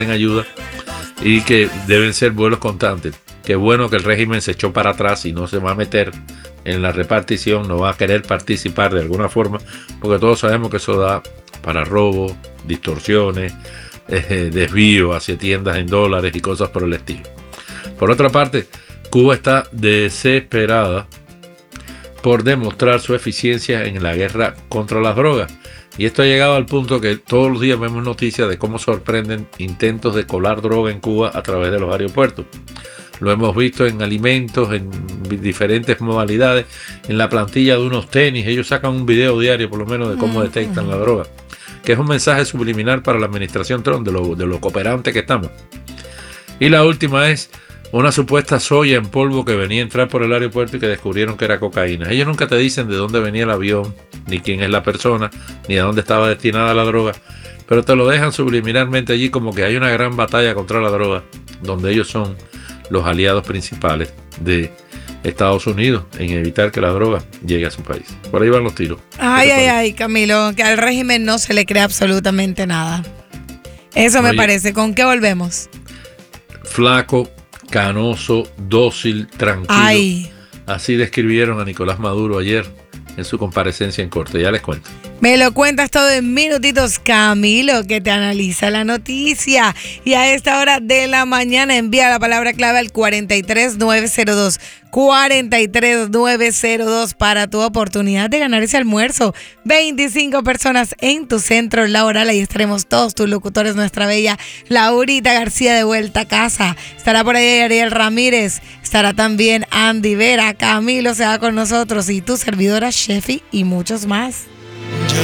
ayuda y que deben ser vuelos constantes. Qué bueno que el régimen se echó para atrás y no se va a meter en la repartición, no va a querer participar de alguna forma, porque todos sabemos que eso da para robo, distorsiones, desvío hacia tiendas en dólares y cosas por el estilo. Por otra parte, Cuba está desesperada por demostrar su eficiencia en la guerra contra las drogas. Y esto ha llegado al punto que todos los días vemos noticias de cómo sorprenden intentos de colar droga en Cuba a través de los aeropuertos. Lo hemos visto en alimentos, en diferentes modalidades, en la plantilla de unos tenis. Ellos sacan un video diario por lo menos de cómo detectan la droga, que es un mensaje subliminal para la administración Trump de lo cooperante que estamos. Y la última es una supuesta soya en polvo que venía a entrar por el aeropuerto y que descubrieron que era cocaína. Ellos nunca te dicen de dónde venía el avión, ni quién es la persona, ni a dónde estaba destinada la droga, pero te lo dejan subliminalmente allí como que hay una gran batalla contra la droga, donde ellos son los aliados principales de Estados Unidos en evitar que la droga llegue a su país. Por ahí van los tiros. Ay, Camilo, que al régimen no se le cree absolutamente nada. Eso me parece. ¿Con qué volvemos? Flaco, canoso, dócil, tranquilo. Ay. Así describieron a Nicolás Maduro ayer en su comparecencia en corte. Ya les cuento. Me lo cuentas todo en minutitos, Camilo, que te analiza la noticia. Y a esta hora de la mañana envía la palabra clave al 43902. 43902 para tu oportunidad de ganar ese almuerzo. 25 personas en tu centro laboral. Ahí estaremos todos tus locutores, nuestra bella Laurita García de vuelta a casa. Estará por ahí Ariel Ramírez. Estará también Andy Vera. Camilo se va con nosotros y tu servidora Shefi y muchos más.